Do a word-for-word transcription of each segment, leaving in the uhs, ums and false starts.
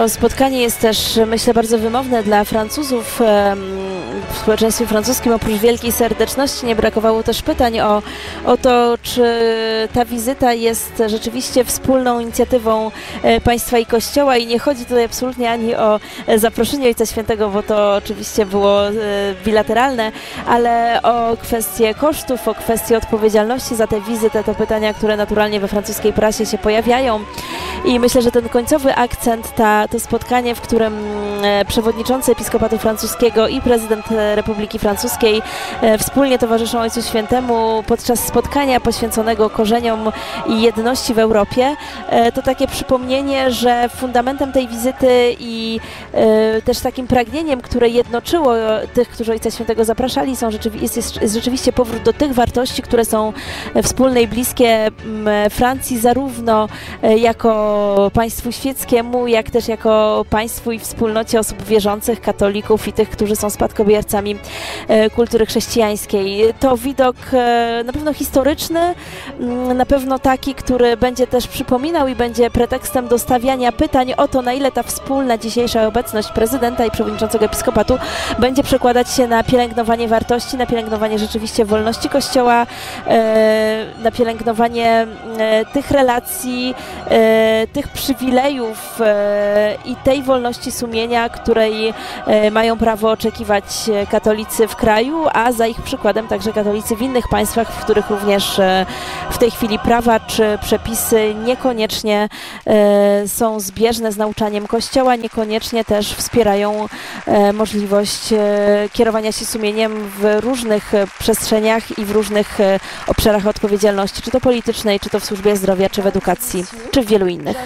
To spotkanie jest też, myślę, bardzo wymowne dla Francuzów. W społeczeństwie francuskim oprócz wielkiej serdeczności nie brakowało też pytań o, o to, czy ta wizyta jest rzeczywiście wspólną inicjatywą państwa i Kościoła i nie chodzi tutaj absolutnie ani o zaproszenie Ojca Świętego, bo to oczywiście było bilateralne, ale o kwestię kosztów, o kwestię odpowiedzialności za tę wizytę, to pytania, które naturalnie we francuskiej prasie się pojawiają i myślę, że ten końcowy akcent, ta, to spotkanie, w którym przewodniczący Episkopatu Francuskiego i prezydent Republiki Francuskiej wspólnie towarzyszą Ojcu Świętemu podczas spotkania poświęconego korzeniom i jedności w Europie, to takie przypomnienie, że fundamentem tej wizyty i też takim pragnieniem, które jednoczyło tych, którzy Ojca Świętego zapraszali, są rzeczywi- jest, jest rzeczywiście powrót do tych wartości, które są wspólne i bliskie Francji, zarówno jako państwu świeckiemu, jak też jako państwu i wspólnocie osób wierzących, katolików i tych, którzy są spadkobiercami kultury chrześcijańskiej. To widok na pewno historyczny, na pewno taki, który będzie też przypominał i będzie pretekstem do stawiania pytań o to, na ile ta wspólna dzisiejsza obecność prezydenta i przewodniczącego Episkopatu będzie przekładać się na pielęgnowanie wartości, na pielęgnowanie rzeczywiście wolności Kościoła, na pielęgnowanie tych relacji, tych przywilejów i tej wolności sumienia, której mają prawo oczekiwać katolicy w kraju, a za ich przykładem także katolicy w innych państwach, w których również w tej chwili prawa czy przepisy niekoniecznie są zbieżne z nauczaniem Kościoła, niekoniecznie też wspierają możliwość kierowania się sumieniem w różnych przestrzeniach i w różnych obszarach odpowiedzialności, czy to politycznej, czy to w służbie zdrowia, czy w edukacji, czy w wielu innych.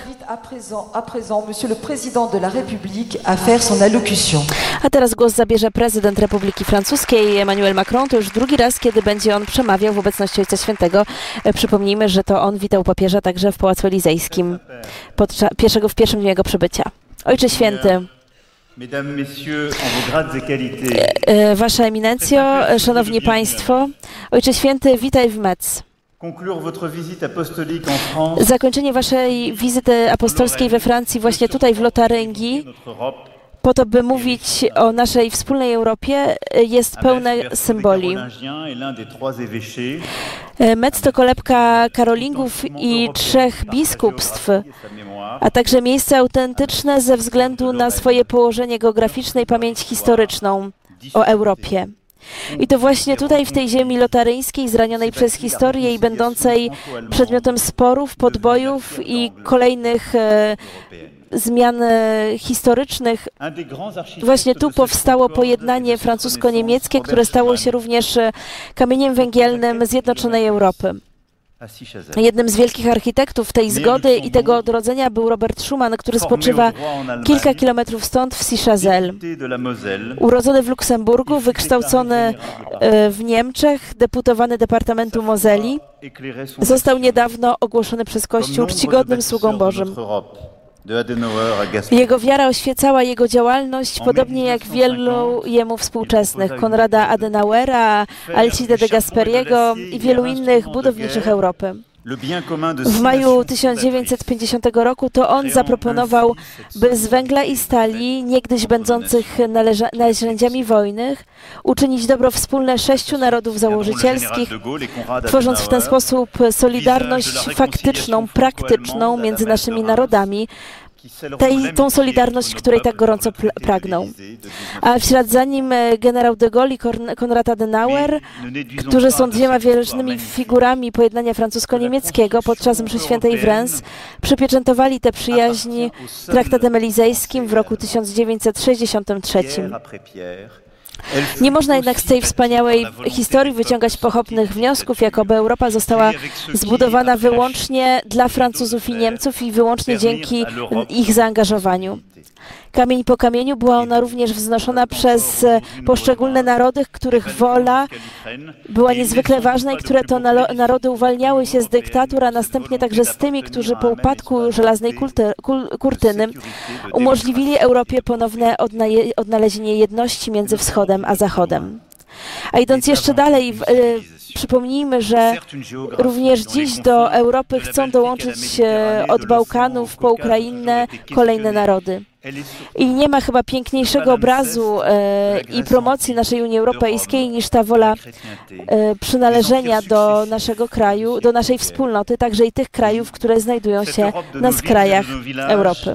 A teraz głos zabierze prezydent Republiki Francuskiej Emmanuel Macron. To już drugi raz, kiedy będzie on przemawiał w obecności Ojca Świętego. Przypomnijmy, że to on witał papieża także w Pałacu Elizejskim podczas pierwszego w pierwszym dniu jego przybycia. Ojcze Święty, Wasza Eminencjo, Szanowni Państwo, Ojcze Święty, witaj w Metz. Zakończenie Waszej wizyty apostolskiej we Francji właśnie tutaj w Lotaryngii, po to, by mówić o naszej wspólnej Europie, jest pełne symboli. Metz to kolebka karolingów i trzech biskupstw, a także miejsce autentyczne ze względu na swoje położenie geograficzne i pamięć historyczną o Europie. I to właśnie tutaj, w tej ziemi lotaryńskiej, zranionej przez historię i będącej przedmiotem sporów, podbojów i kolejnych e, zmian historycznych, właśnie tu powstało pojednanie francusko-niemieckie, które stało się również kamieniem węgielnym zjednoczonej Europy. Jednym z wielkich architektów tej zgody i tego odrodzenia był Robert Schuman, który spoczywa kilka kilometrów stąd w Ciszazelle. Urodzony w Luksemburgu, wykształcony w Niemczech, deputowany Departamentu Mozeli, został niedawno ogłoszony przez Kościół czcigodnym sługą Bożym. Jego wiara oświecała jego działalność, podobnie jak wielu jemu współczesnych, Konrada Adenauera, Alcide de Gasperiego i wielu innych budowniczych Europy. W maju tysiąc dziewięćset pięćdziesiątego roku to on zaproponował, by z węgla i stali, niegdyś będących narzędziami wojny, uczynić dobro wspólne sześciu narodów założycielskich, tworząc w ten sposób solidarność faktyczną, praktyczną między naszymi narodami, tej, tą solidarność, której tak gorąco pragnął. A w ślad za nim generał de Gaulle i Konrad Adenauer, którzy są dwiema ważnymi figurami pojednania francusko-niemieckiego, podczas mszy świętej w Reims przypieczętowali tę przyjaźń traktatem elizejskim w roku tysiąc dziewięćset sześćdziesiątym trzecim. Nie można jednak z tej wspaniałej historii wyciągać pochopnych wniosków, jakoby Europa została zbudowana wyłącznie dla Francuzów i Niemców i wyłącznie dzięki ich zaangażowaniu. Kamień po kamieniu była ona również wznoszona przez poszczególne narody, których wola była niezwykle ważna i które to narody uwalniały się z dyktatur, a następnie także z tymi, którzy po upadku żelaznej kurtyny umożliwili Europie ponowne odnalezienie jedności między Wschodem a Zachodem. A idąc jeszcze dalej, przypomnijmy, że również dziś do Europy chcą dołączyć od Bałkanów po Ukrainę kolejne narody. I nie ma chyba piękniejszego obrazu e, i promocji naszej Unii Europejskiej niż ta wola e, przynależenia do naszego kraju, do naszej wspólnoty, także i tych krajów, które znajdują się na skrajach Europy.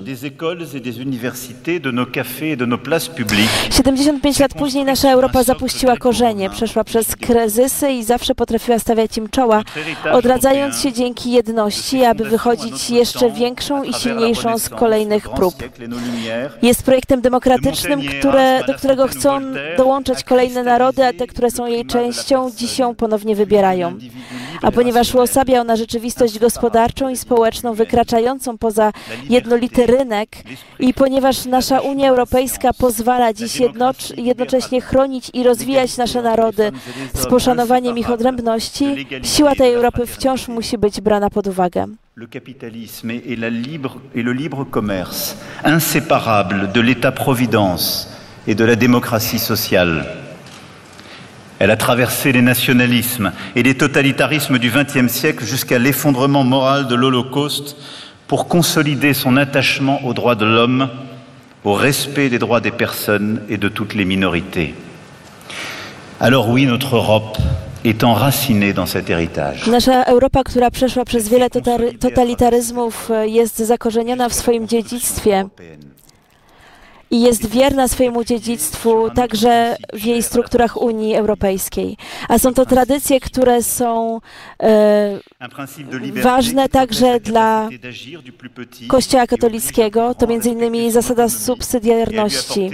siedemdziesiąt pięć lat później nasza Europa zapuściła korzenie, przeszła przez kryzysy i zawsze potrafiła stawiać im czoła, odradzając się dzięki jedności, aby wychodzić jeszcze większą i silniejszą z kolejnych prób. Jest projektem demokratycznym, które, do którego chcą dołączać kolejne narody, a te, które są jej częścią, dziś ją ponownie wybierają. A ponieważ uosabia ona rzeczywistość gospodarczą i społeczną wykraczającą poza jednolity rynek i ponieważ nasza Unia Europejska pozwala dziś jednocz, jednocześnie chronić i rozwijać nasze narody z poszanowaniem ich odrębności, siła tej Europy wciąż musi być brana pod uwagę. Le capitalisme et, la libre, et le libre commerce, inséparables de l'État-providence et de la démocratie sociale. Elle a traversé les nationalismes et les totalitarismes du vingtième siècle jusqu'à l'effondrement moral de l'Holocauste pour consolider son attachement aux droits de l'homme, au respect des droits des personnes et de toutes les minorités. Alors oui, notre Europe est enracinée dans cet héritage. Nasza Europa, która przeszła przez wiele totalitaryzmów, jest zakorzeniona w swoim dziedzictwie i jest wierna swojemu dziedzictwu także w jej strukturach Unii Europejskiej. A są to tradycje, które są e, ważne także dla Kościoła katolickiego, to między innymi zasada subsydiarności.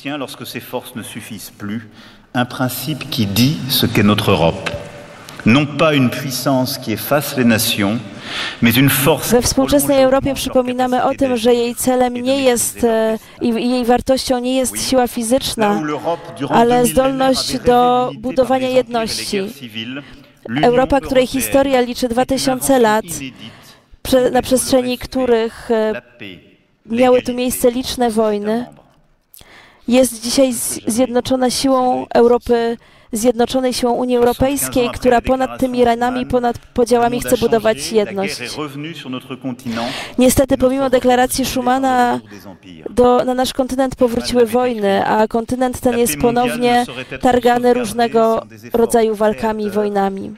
Un principe qui dit ce qu'est notre Europe. Non pas une puissance qui efface les nations, mais une force. We współczesnej Europie przypominamy o tym, że jej celem nie jest i jej wartością nie jest siła fizyczna, ale zdolność do budowania jedności. Europa, której historia liczy dwa tysiące lat, na przestrzeni których miały tu miejsce liczne wojny, jest dzisiaj zjednoczona siłą Europy, zjednoczonej siłą Unii Europejskiej, która ponad tymi ranami, ponad podziałami chce budować jedność. Niestety, pomimo deklaracji Schumana, do, na nasz kontynent powróciły wojny, a kontynent ten jest ponownie targany różnego rodzaju walkami i wojnami.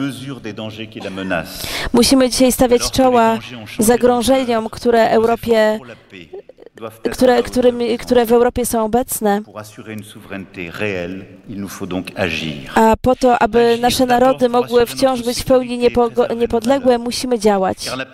Musimy dzisiaj stawiać czoła zagrożeniom, które Europie Które, którymi, które w Europie są obecne, a po to, aby nasze narody mogły wciąż być w pełni niepodległe, musimy działać.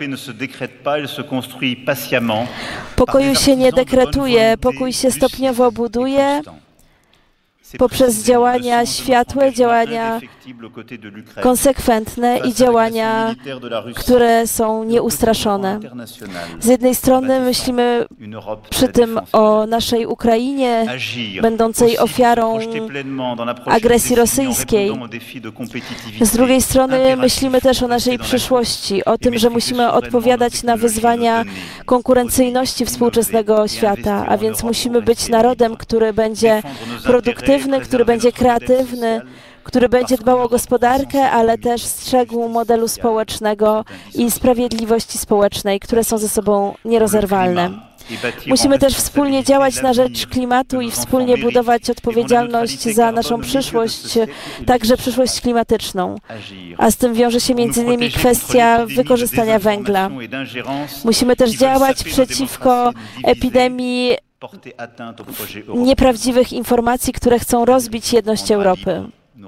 Pokoju się nie dekretuje, pokój się stopniowo buduje poprzez działania światłe, działania konsekwentne i działania, które są nieustraszone. Z jednej strony myślimy przy tym o naszej Ukrainie, będącej ofiarą agresji rosyjskiej. Z drugiej strony myślimy też o naszej przyszłości, o tym, że musimy odpowiadać na wyzwania konkurencyjności współczesnego świata, a więc musimy być narodem, który będzie produktywny, który będzie kreatywny, który będzie dbał o gospodarkę, ale też strzegł modelu społecznego i sprawiedliwości społecznej, które są ze sobą nierozerwalne. Musimy też wspólnie działać na rzecz klimatu i wspólnie budować odpowiedzialność za naszą przyszłość, także przyszłość klimatyczną. A z tym wiąże się między innymi kwestia wykorzystania węgla. Musimy też działać przeciwko epidemii nieprawdziwych informacji, które chcą rozbić jedność Europy.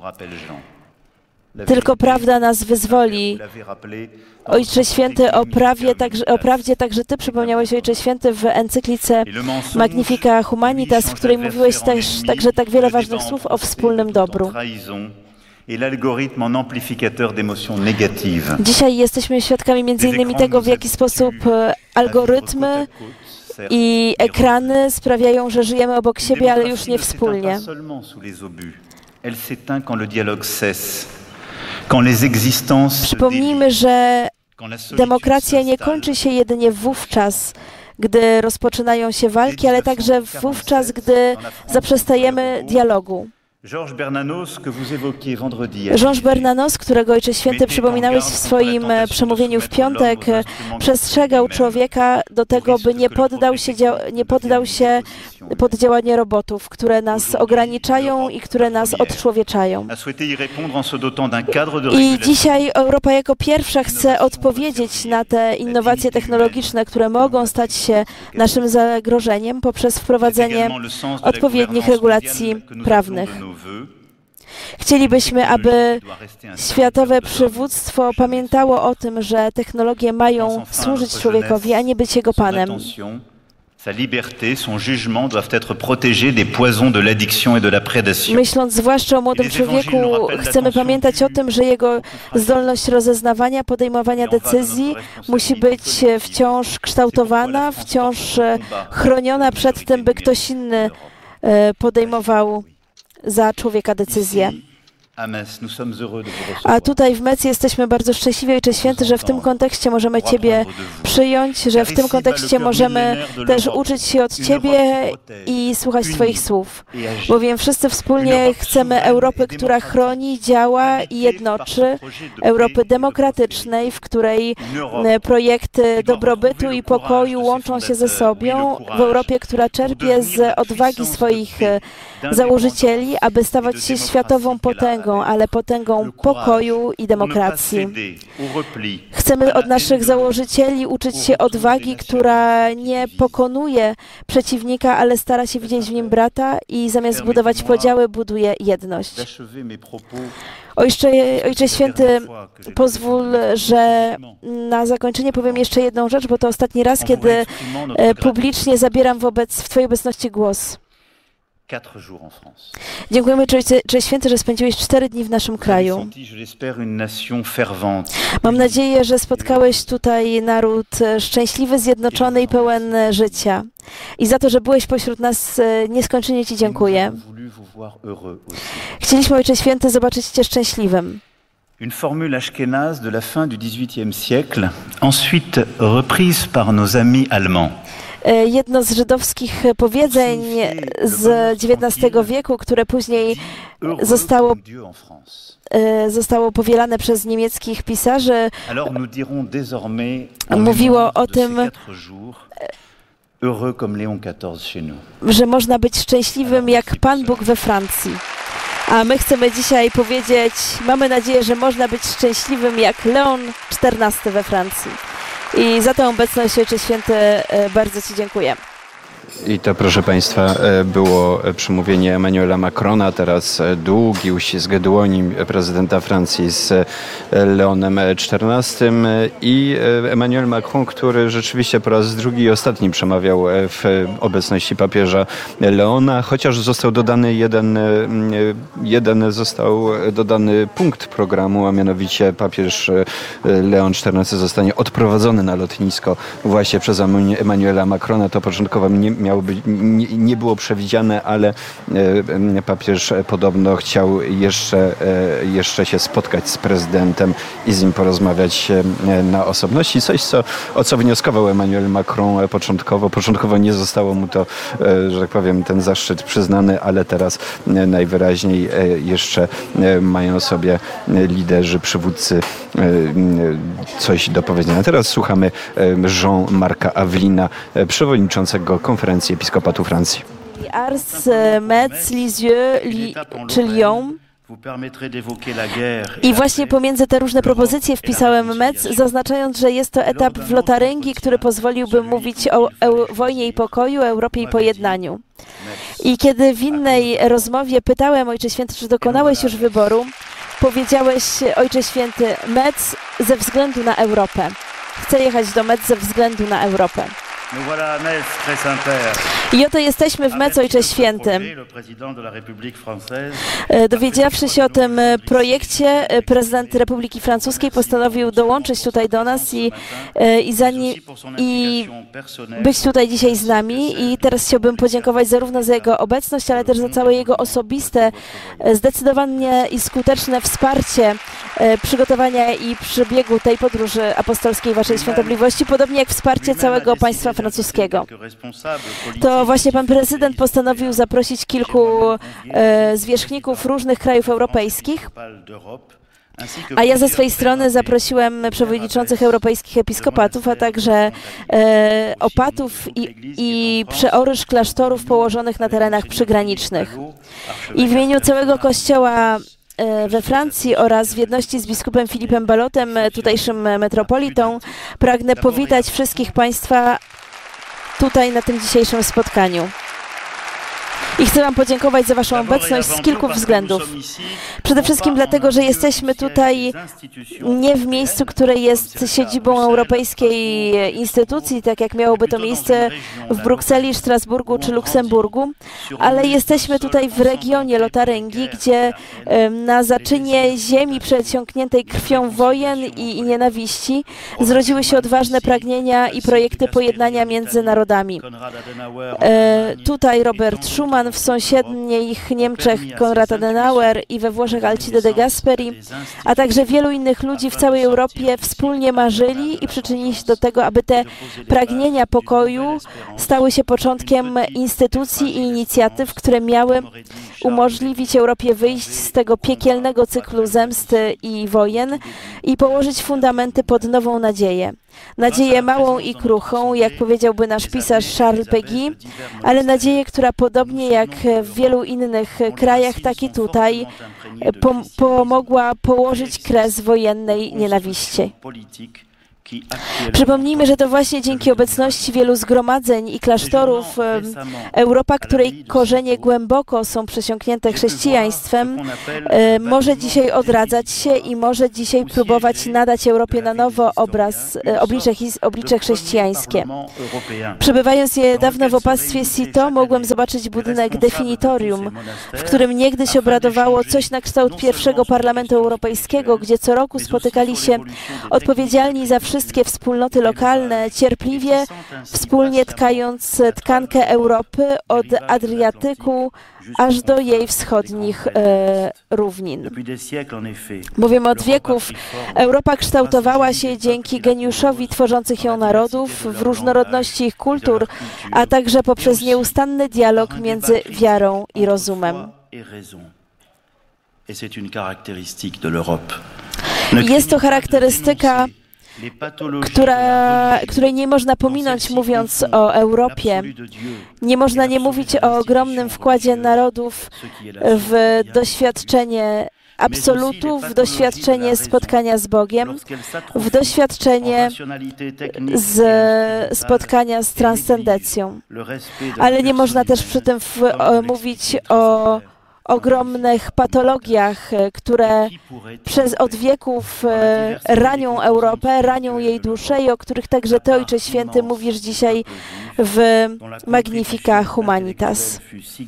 Tylko prawda nas wyzwoli. Ojcze Święty, o, prawie, także, o prawdzie także Ty przypomniałeś, Ojcze Święty, w encyklice Magnifica Humanitas, w której mówiłeś też, także tak wiele ważnych słów o wspólnym dobru. Dzisiaj jesteśmy świadkami między innymi tego, w jaki sposób algorytmy i ekrany sprawiają, że żyjemy obok siebie, ale już nie wspólnie. Przypomnijmy, że demokracja nie kończy się jedynie wówczas, gdy rozpoczynają się walki, ale także wówczas, gdy zaprzestajemy dialogu. Georges Bernanos, que vous évoquiez vendredi. Georges Bernanos, którego Ojcze Święty przypominałeś w swoim przemówieniu w piątek, przestrzegał człowieka do tego, by nie poddał się, nie poddał się pod działanie robotów, które nas ograniczają i które nas odczłowieczają. I dzisiaj Europa jako pierwsza chce odpowiedzieć na te innowacje technologiczne, które mogą stać się naszym zagrożeniem poprzez wprowadzenie odpowiednich regulacji prawnych. Chcielibyśmy, aby światowe przywództwo pamiętało o tym, że technologie mają służyć człowiekowi, a nie być jego panem. Sa liberté, son jugement doivent être protégés des poisons de l'addiction et de la prédation. Myśląc zwłaszcza o młodym człowieku, chcemy pamiętać o tym, że jego zdolność rozeznawania, podejmowania decyzji musi być wciąż kształtowana, wciąż chroniona przed tym, by ktoś inny podejmował za człowieka decyzję. A tutaj w Metz jesteśmy bardzo szczęśliwi, Ojcze Święty, że w tym kontekście możemy Ciebie przyjąć, że w tym kontekście możemy też uczyć się od Ciebie i słuchać Twoich słów. Bowiem wszyscy wspólnie chcemy Europy, która chroni, działa i jednoczy, Europy demokratycznej, w której projekty dobrobytu i pokoju łączą się ze sobą, w Europie, która czerpie z odwagi swoich założycieli, aby stawać się światową potęgą, ale potęgą pokoju i demokracji. Chcemy od naszych założycieli uczyć się odwagi, która nie pokonuje przeciwnika, ale stara się widzieć w nim brata i zamiast budować podziały, buduje jedność. Ojcze, Ojcze Święty, pozwól, że na zakończenie powiem jeszcze jedną rzecz, bo to ostatni raz, kiedy publicznie zabieram wobec, w Twojej obecności głos. Dziękujemy, Ojcze Święty, że spędziłeś cztery dni w naszym kraju. Mam nadzieję, że spotkałeś tutaj naród szczęśliwy, zjednoczony i pełen życia. I za to, że byłeś pośród nas, nieskończenie Ci dziękuję. Chcieliśmy, Ojcze Święty, zobaczyć Cię szczęśliwym. Une formule ashkénaze de la fin du dix-huitième siècle, ensuite reprise par nos amis allemands. Jedno z żydowskich powiedzeń z dziewiętnastego wieku, które później zostało, zostało powielane przez niemieckich pisarzy, mówiło o tym, że można być szczęśliwym jak Pan Bóg we Francji. A my chcemy dzisiaj powiedzieć, mamy nadzieję, że można być szczęśliwym jak Leon czternasty we Francji. I za tę obecność, Ojcze Święty, bardzo Ci dziękuję. I to, proszę Państwa, było przemówienie Emmanuela Macrona, teraz długi uścisk dłoni prezydenta Francji z Leonem czternastym i Emmanuel Macron, który rzeczywiście po raz drugi i ostatni przemawiał w obecności papieża Leona, chociaż został dodany jeden, jeden został dodany punkt programu, a mianowicie papież Leon czternasty zostanie odprowadzony na lotnisko właśnie przez Emmanuela Macrona. To początkowo nie miało być, nie, nie było przewidziane, ale e, papież podobno chciał jeszcze, e, jeszcze się spotkać z prezydentem i z nim porozmawiać e, na osobności. Coś, co, o co wnioskował Emmanuel Macron początkowo. Początkowo nie zostało mu to, e, że tak powiem, ten zaszczyt przyznany, ale teraz e, najwyraźniej e, jeszcze e, mają sobie liderzy, przywódcy e, coś do powiedzenia. Teraz słuchamy e, Jean-Marca Avelina, e, przewodniczącego Konferencji Episkopatu Francji. Ars, Metz, Lisieux czy Lyon. I właśnie pomiędzy te różne propozycje wpisałem Metz, zaznaczając, że jest to etap w lotaryngii, który pozwoliłby mówić o e- wojnie i pokoju, Europie i pojednaniu. I kiedy w innej rozmowie pytałem, Ojcze Święty, czy dokonałeś już wyboru, powiedziałeś, Ojcze Święty, Metz ze względu na Europę. Chcę jechać do Metz ze względu na Europę. I oto jesteśmy w Metz, Ojcze Święty. Dowiedziawszy się o tym projekcie, prezydent Republiki Francuskiej postanowił dołączyć tutaj do nas i, i, za ni, i być tutaj dzisiaj z nami. I teraz chciałbym podziękować zarówno za jego obecność, ale też za całe jego osobiste, zdecydowanie i skuteczne wsparcie przygotowania i przebiegu tej podróży apostolskiej Waszej Świątobliwości, podobnie jak wsparcie całego państwa francuskiego. To to właśnie pan prezydent postanowił zaprosić kilku e, zwierzchników różnych krajów europejskich, a ja ze swojej strony zaprosiłem przewodniczących europejskich episkopatów, a także e, opatów i, i przeoryż klasztorów położonych na terenach przygranicznych. I w imieniu całego Kościoła we Francji oraz w jedności z biskupem Filipem Balotem, tutejszym metropolitą, pragnę powitać wszystkich Państwa tutaj na tym dzisiejszym spotkaniu. I chcę Wam podziękować za Waszą obecność z kilku względów. Przede wszystkim dlatego, że jesteśmy tutaj nie w miejscu, które jest siedzibą europejskiej instytucji, tak jak miałoby to miejsce w Brukseli, Strasburgu czy Luksemburgu, ale jesteśmy tutaj w regionie Lotaryngii, gdzie na zaczynie ziemi przesiąkniętej krwią wojen i nienawiści zrodziły się odważne pragnienia i projekty pojednania między narodami. E, tutaj Robert Schuman, w sąsiednich Niemczech Konrad Adenauer i we Włoszech Alcide de Gasperi, a także wielu innych ludzi w całej Europie wspólnie marzyli i przyczynili się do tego, aby te pragnienia pokoju stały się początkiem instytucji i inicjatyw, które miały umożliwić Europie wyjść z tego piekielnego cyklu zemsty i wojen i położyć fundamenty pod nową nadzieję. Nadzieję małą i kruchą, jak powiedziałby nasz pisarz Charles Péguy, ale nadzieję, która podobnie jak w wielu innych krajach, tak i tutaj pom pomogła położyć kres wojennej nienawiści. Przypomnijmy, że to właśnie dzięki obecności wielu zgromadzeń i klasztorów Europa, której korzenie głęboko są przesiąknięte chrześcijaństwem, może dzisiaj odradzać się i może dzisiaj próbować nadać Europie na nowo obraz, oblicze, oblicze chrześcijańskie. Przebywając niedawno w opactwie Citeaux, mogłem zobaczyć budynek definitorium, w którym niegdyś obradowało coś na kształt pierwszego Parlamentu Europejskiego, gdzie co roku spotykali się odpowiedzialni za wszystko wszystkie wspólnoty lokalne, cierpliwie, wspólnie tkając tkankę Europy od Adriatyku aż do jej wschodnich e, równin. Bowiem od wieków Europa kształtowała się dzięki geniuszowi tworzących ją narodów, w różnorodności ich kultur, a także poprzez nieustanny dialog między wiarą i rozumem. Jest to charakterystyka, Która, której nie można pominąć, mówiąc o Europie. Nie można nie mówić o ogromnym wkładzie narodów w doświadczenie absolutu, w doświadczenie spotkania z Bogiem, w doświadczenie z spotkania z transcendencją. Ale nie można też przy tym w, o, mówić o ogromnych patologiach, które przez od wieków ranią Europę, ranią jej duszę i o których także Ty, Ojcze Święty, mówisz dzisiaj w Magnifica Humanitas.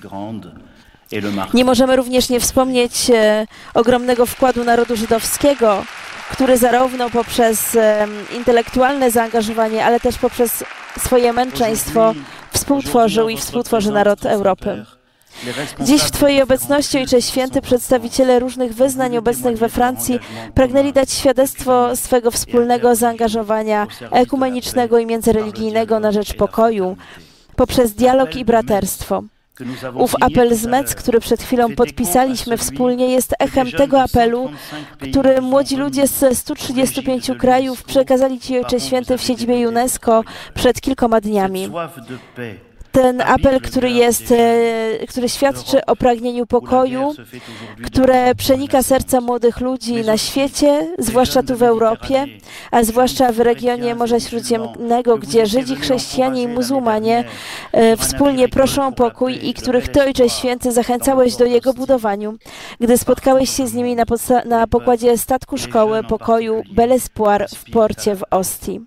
Nie możemy również nie wspomnieć ogromnego wkładu narodu żydowskiego, który zarówno poprzez intelektualne zaangażowanie, ale też poprzez swoje męczeństwo współtworzył i współtworzy naród Europy. Dziś w Twojej obecności, Ojcze Święty, przedstawiciele różnych wyznań obecnych we Francji pragnęli dać świadectwo swego wspólnego zaangażowania ekumenicznego i międzyreligijnego na rzecz pokoju poprzez dialog i braterstwo. Ów apel z Metz, który przed chwilą podpisaliśmy wspólnie, jest echem tego apelu, który młodzi ludzie z stu trzydziestu pięciu krajów przekazali Ci, Ojcze Święty, w siedzibie UNESCO przed kilkoma dniami. Ten apel, który jest, który świadczy o pragnieniu pokoju, które przenika serca młodych ludzi na świecie, zwłaszcza tu w Europie, a zwłaszcza w regionie Morza Śródziemnego, gdzie Żydzi, chrześcijanie i muzułmanie e, wspólnie proszą o pokój i których Ty, Ojcze Święty, zachęcałeś do jego budowaniu, gdy spotkałeś się z nimi na, na pokładzie statku szkoły pokoju Bel Espoir w porcie w Ostii.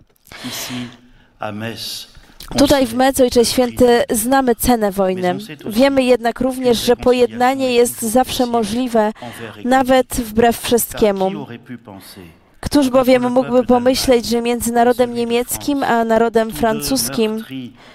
Tutaj w Metz, Ojcze Święty, znamy cenę wojny. Wiemy jednak również, że pojednanie jest zawsze możliwe, nawet wbrew wszystkiemu. Któż bowiem mógłby pomyśleć, że między narodem niemieckim a narodem francuskim,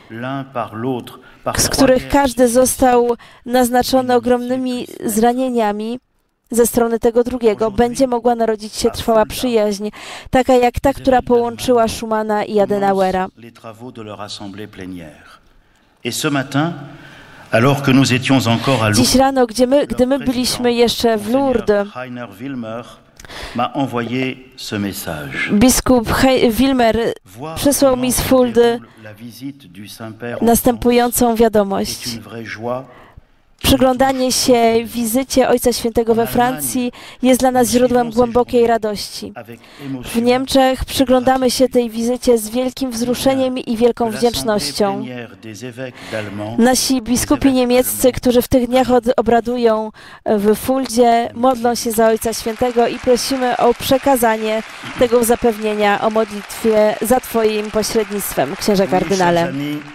z których każdy został naznaczony ogromnymi zranieniami, ze strony tego drugiego będzie mogła narodzić się trwała przyjaźń, taka jak ta, która połączyła Schumana i Adenauera. Et ce matin, alors que nous étions encore à Dziś rano, gdzie my, gdy my byliśmy jeszcze w Lourdes, m'a envoyé ce message. biskup He- Wilmer przysłał mi z Fuldy następującą wiadomość. Przyglądanie się wizycie Ojca Świętego we Francji jest dla nas źródłem głębokiej radości. W Niemczech przyglądamy się tej wizycie z wielkim wzruszeniem i wielką wdzięcznością. Nasi biskupi niemieccy, którzy w tych dniach od, obradują w Fuldzie, modlą się za Ojca Świętego i prosimy o przekazanie tego zapewnienia o modlitwie za Twoim pośrednictwem, księże kardynale.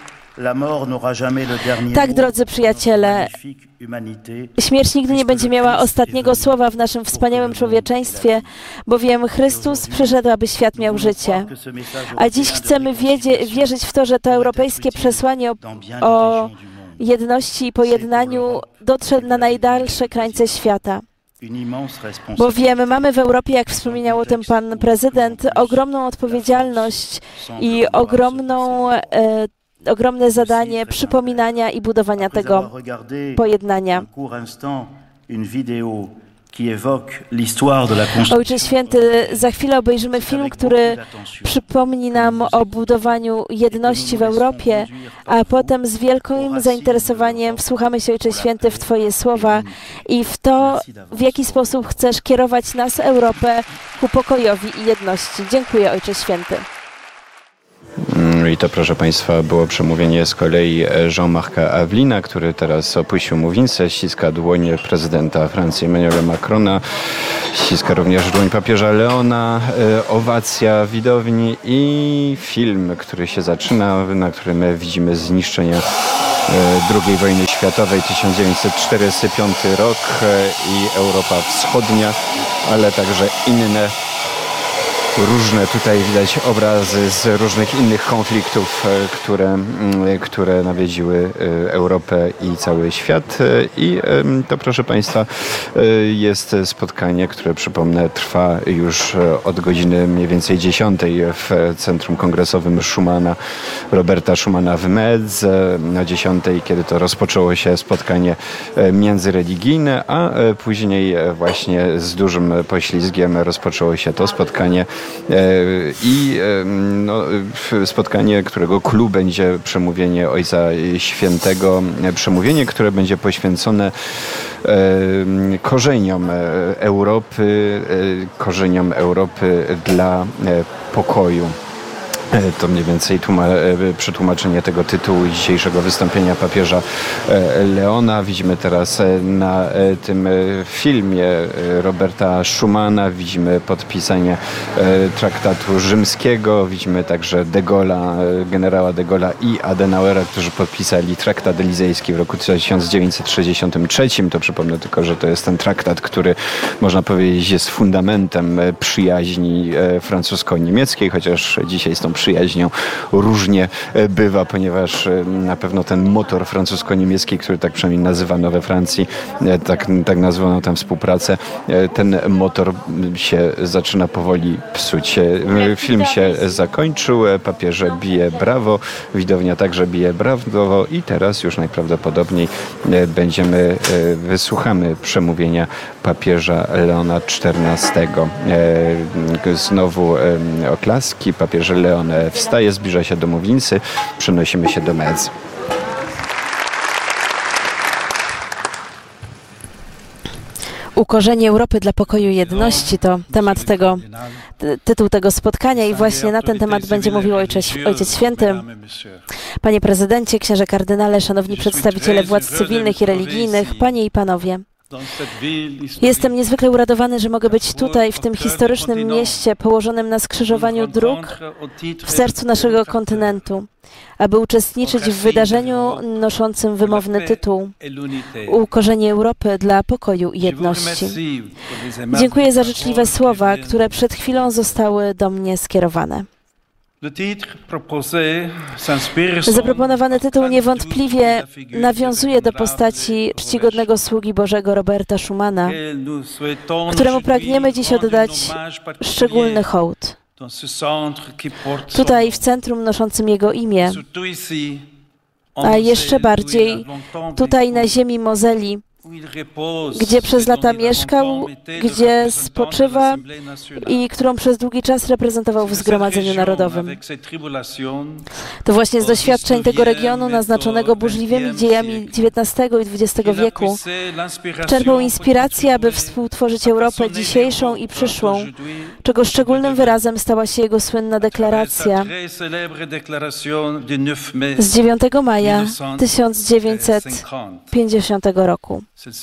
Tak, drodzy przyjaciele, śmierć nigdy nie będzie miała ostatniego słowa w naszym wspaniałym człowieczeństwie, bowiem Chrystus przyszedł, aby świat miał życie. A dziś chcemy wiedzie, wierzyć w to, że to europejskie przesłanie o, o jedności i pojednaniu dotrze na najdalsze krańce świata. Bowiem mamy w Europie, jak wspominał o tym pan prezydent, ogromną odpowiedzialność i ogromną e, ogromne zadanie przypominania i budowania tego pojednania. Ojcze Święty, za chwilę obejrzymy film, który przypomni nam o budowaniu jedności w Europie, a potem z wielkim zainteresowaniem wsłuchamy się, Ojcze Święty, w Twoje słowa i w to, w jaki sposób chcesz kierować nas, Europę, ku pokojowi i jedności. Dziękuję, Ojcze Święty. I to, proszę Państwa, było przemówienie z kolei Jean-Marca Avelina, który teraz opuścił mównicę, ściska dłoń prezydenta Francji Emmanuela Macrona, ściska również dłoń papieża Leona, owacja widowni i film, który się zaczyna, na którym widzimy zniszczenia drugiej wojny światowej, tysiąc dziewięćset czterdziesty piąty rok i Europa Wschodnia, ale także inne różne tutaj widać obrazy z różnych innych konfliktów, które, które nawiedziły Europę i cały świat. I to, proszę Państwa, jest spotkanie, które, przypomnę, trwa już od godziny mniej więcej dziesiątej w Centrum Kongresowym Schumana, Roberta Schumana w Metz. Na dziesiątej, kiedy to rozpoczęło się spotkanie międzyreligijne, a później właśnie z dużym poślizgiem rozpoczęło się to spotkanie i no, spotkanie, którego clou będzie przemówienie Ojca Świętego, przemówienie, które będzie poświęcone korzeniom Europy, korzeniom Europy dla pokoju. To mniej więcej tłuma- przetłumaczenie tego tytułu dzisiejszego wystąpienia papieża Leona. Widzimy teraz na tym filmie Roberta Schumana, widzimy podpisanie traktatu rzymskiego, widzimy także de Gaulle'a, generała de Gaulle'a i Adenauera, którzy podpisali traktat elizejski w roku tysiąc dziewięćset sześćdziesiątym trzecim. To przypomnę tylko, że to jest ten traktat, który można powiedzieć jest fundamentem przyjaźni francusko-niemieckiej, chociaż dzisiaj z tą przyjaźnią różnie bywa, ponieważ na pewno ten motor francusko-niemiecki, który tak przynajmniej nazywano we Francji, tak, tak nazwano tę współpracę, ten motor się zaczyna powoli psuć. Film się zakończył, papież bije brawo, widownia także bije brawo i teraz już najprawdopodobniej będziemy, wysłuchamy przemówienia papieża Leona czternastego. Znowu oklaski, papież Leon wstaje, zbliża się do mównicy, przenosimy się do Metz. Ukorzenie Europy dla pokoju i jedności to temat tego, tytuł tego spotkania i właśnie na ten temat będzie mówił Ojciec, Ojciec Święty. Panie prezydencie, księże kardynale, szanowni przedstawiciele władz cywilnych i religijnych, panie i panowie. Jestem niezwykle uradowany, że mogę być tutaj, w tym historycznym mieście położonym na skrzyżowaniu dróg w sercu naszego kontynentu, aby uczestniczyć w wydarzeniu noszącym wymowny tytuł Ukorzenie Europy dla pokoju i jedności. Dziękuję za życzliwe słowa, które przed chwilą zostały do mnie skierowane. Zaproponowany tytuł niewątpliwie nawiązuje do postaci czcigodnego sługi Bożego Roberta Schumana, któremu pragniemy dziś oddać szczególny hołd. Tutaj w centrum noszącym jego imię a jeszcze bardziej tutaj na ziemi Mozeli, gdzie przez lata mieszkał, gdzie spoczywa i którą przez długi czas reprezentował w Zgromadzeniu Narodowym. To właśnie z doświadczeń tego regionu, naznaczonego burzliwymi dziejami dziewiętnastego i dwudziestego wieku, czerpał inspirację, aby współtworzyć Europę dzisiejszą i przyszłą, czego szczególnym wyrazem stała się jego słynna deklaracja z dziewiątego maja tysiąc dziewięćset pięćdziesiątego roku.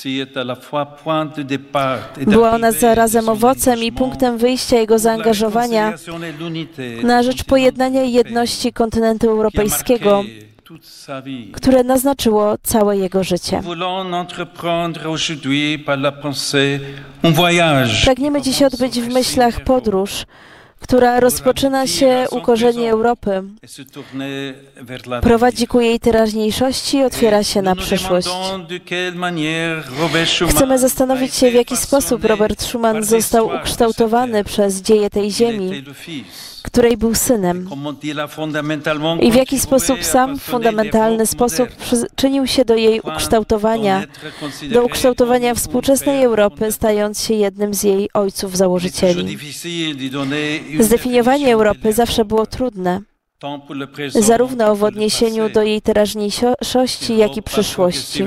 Była ona zarazem owocem i punktem wyjścia jego zaangażowania na rzecz pojednania i jedności kontynentu europejskiego, które naznaczyło całe jego życie. Pragniemy dziś odbyć w myślach podróż, która rozpoczyna się u korzeni Europy, prowadzi ku jej teraźniejszości i otwiera się na przyszłość. Chcemy zastanowić się, w jaki sposób Robert Schuman został ukształtowany przez dzieje tej ziemi, której był synem, i w jaki sposób sam w fundamentalny sposób przyczynił się do jej ukształtowania, do ukształtowania współczesnej Europy, stając się jednym z jej ojców założycieli. Zdefiniowanie Europy zawsze było trudne, zarówno w odniesieniu do jej teraźniejszości, jak i przyszłości.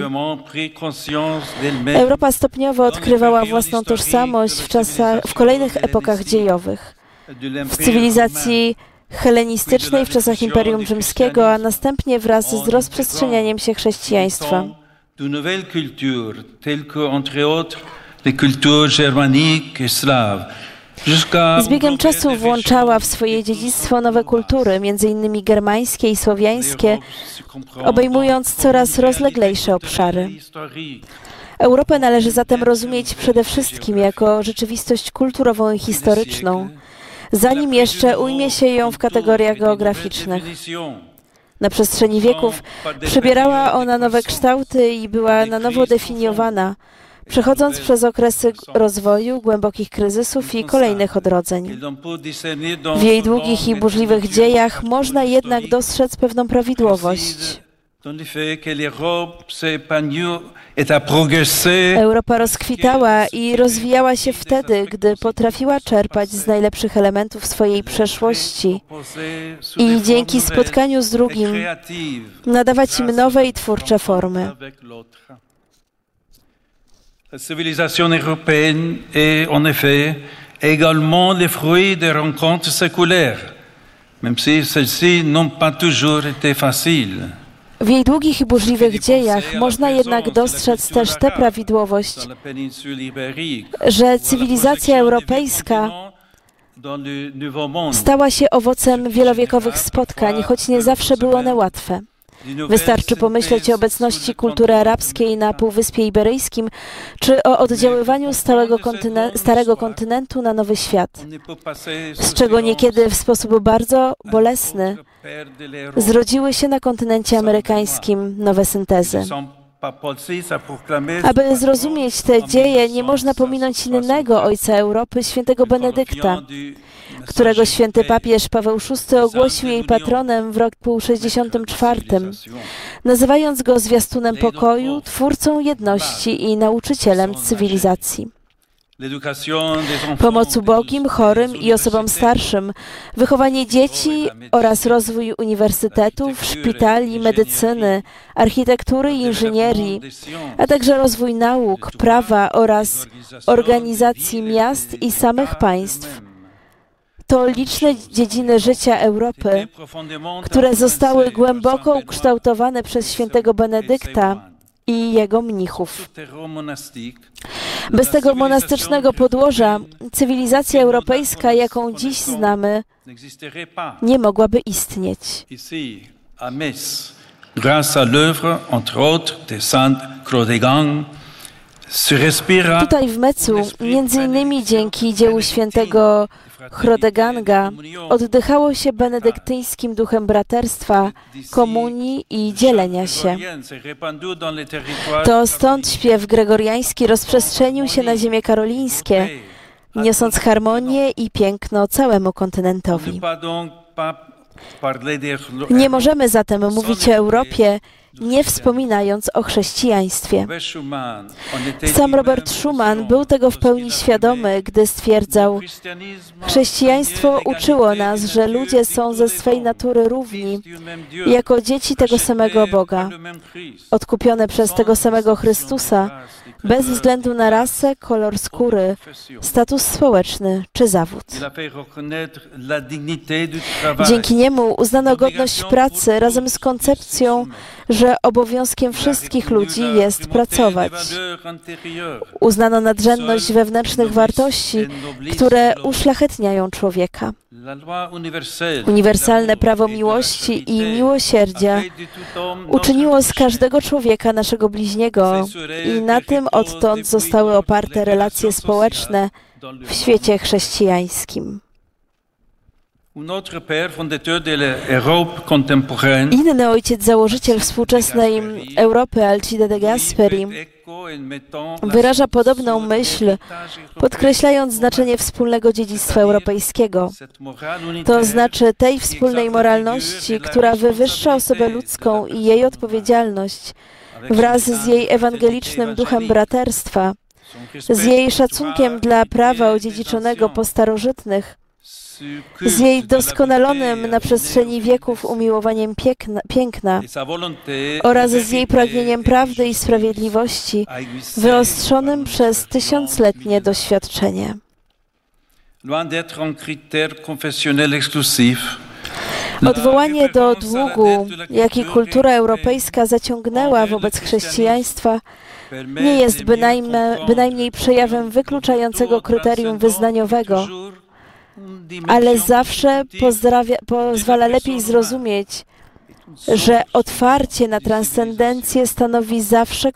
Europa stopniowo odkrywała własną tożsamość w, czasach, w kolejnych epokach dziejowych. W cywilizacji helenistycznej w czasach Imperium Rzymskiego, a następnie wraz z rozprzestrzenianiem się chrześcijaństwa. Z biegiem czasu włączała w swoje dziedzictwo nowe kultury, między innymi germańskie i słowiańskie, obejmując coraz rozleglejsze obszary. Europę należy zatem rozumieć przede wszystkim jako rzeczywistość kulturową i historyczną, zanim jeszcze ujmie się ją w kategoriach geograficznych. Na przestrzeni wieków przybierała ona nowe kształty i była na nowo definiowana, przechodząc przez okresy rozwoju, głębokich kryzysów i kolejnych odrodzeń. W jej długich i burzliwych dziejach można jednak dostrzec pewną prawidłowość. Europa rozkwitała i rozwijała się wtedy, gdy potrafiła czerpać z najlepszych elementów swojej przeszłości i dzięki spotkaniu z drugim nadawać im nowe i twórcze formy. La civilisation européenne est en effet également le fruit des rencontres séculaires, même si celles-ci n'ont pas toujours été faciles. W jej długich i burzliwych dziejach można jednak dostrzec też tę prawidłowość, że cywilizacja europejska stała się owocem wielowiekowych spotkań, choć nie zawsze były one łatwe. Wystarczy pomyśleć o obecności kultury arabskiej na Półwyspie Iberyjskim, czy o oddziaływaniu stałego kontynen- starego kontynentu na nowy świat, z czego niekiedy w sposób bardzo bolesny zrodziły się na kontynencie amerykańskim nowe syntezy. Aby zrozumieć te dzieje, nie można pominąć innego ojca Europy, świętego Benedykta, którego święty papież Paweł szósty ogłosił jej patronem w roku sześćdziesiątym czwartym, nazywając go zwiastunem pokoju, twórcą jedności i nauczycielem cywilizacji. Pomoc ubogim, chorym i osobom starszym, wychowanie dzieci oraz rozwój uniwersytetów, szpitali, medycyny, architektury i inżynierii, a także rozwój nauk, prawa oraz organizacji miast i samych państw. To liczne dziedziny życia Europy, które zostały głęboko ukształtowane przez świętego Benedykta i jego mnichów. Bez tego monastycznego podłoża cywilizacja europejska, jaką dziś znamy, nie mogłaby istnieć. Tutaj w Metzu, między innymi dzięki dziełu świętego Chrodeganga, oddychało się benedyktyńskim duchem braterstwa, komunii i dzielenia się. To stąd śpiew gregoriański rozprzestrzenił się na ziemię karolińskie, niosąc harmonię i piękno całemu kontynentowi. Nie możemy zatem mówić o Europie, nie wspominając o chrześcijaństwie. Sam Robert Schuman był tego w pełni świadomy, gdy stwierdzał: chrześcijaństwo uczyło nas, że ludzie są ze swej natury równi, jako dzieci tego samego Boga, odkupione przez tego samego Chrystusa, bez względu na rasę, kolor skóry, status społeczny czy zawód. Dzięki niemu uznano godność pracy razem z koncepcją, że obowiązkiem wszystkich ludzi jest pracować. Uznano nadrzędność wewnętrznych wartości, które uszlachetniają człowieka. Uniwersalne prawo miłości i miłosierdzia uczyniło z każdego człowieka naszego bliźniego i na tym odtąd zostały oparte relacje społeczne w świecie chrześcijańskim. Inny ojciec założyciel współczesnej Europy, Alcide de Gasperi, wyraża podobną myśl, podkreślając znaczenie wspólnego dziedzictwa europejskiego. To znaczy tej wspólnej moralności, która wywyższa osobę ludzką i jej odpowiedzialność wraz z jej ewangelicznym duchem braterstwa, z jej szacunkiem dla prawa odziedziczonego po starożytnych, z jej doskonalonym na przestrzeni wieków umiłowaniem piękna, piękna oraz z jej pragnieniem prawdy i sprawiedliwości wyostrzonym przez tysiącletnie doświadczenie. Odwołanie do długu, jaki kultura europejska zaciągnęła wobec chrześcijaństwa, nie jest bynajmniej, bynajmniej przejawem wykluczającego kryterium wyznaniowego, ale zawsze pozdrawia, pozwala lepiej zrozumieć, że otwarcie na transcendencję stanowi zawsze